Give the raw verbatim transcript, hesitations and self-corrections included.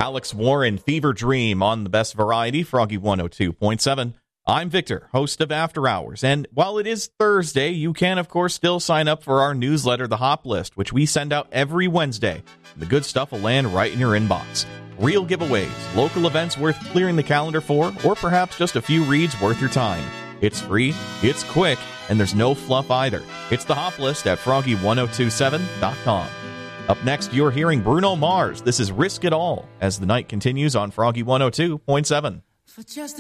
Alex Warren, Fever Dream on the Best Variety, Froggy one oh two point seven. I'm Victor, host of After Hours, and while it is Thursday, you can, of course, still sign up for our newsletter, The Hop List, which we send out every Wednesday. The good stuff will land right in your inbox. Real giveaways, local events worth clearing the calendar for, or perhaps just a few reads worth your time. It's free, it's quick, and there's no fluff either. It's The Hop List at froggy one oh two seven dot com. Up next, you're hearing Bruno Mars. This is Risk It All, as the night continues on Froggy one oh two point seven. For just